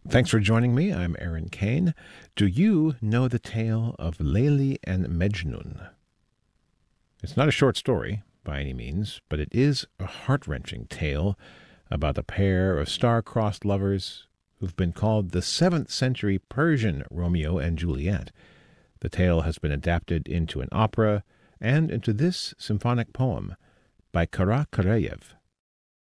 Thanks for joining me. I'm Aaron Kane. Do you know the tale of Layli and Mejnun? It's not a short story by any means, but it is a heart-wrenching tale about a pair of star-crossed lovers who've been called the 7th century Persian Romeo and Juliet. The tale has been adapted into an opera and into this symphonic poem by Kara Karayev.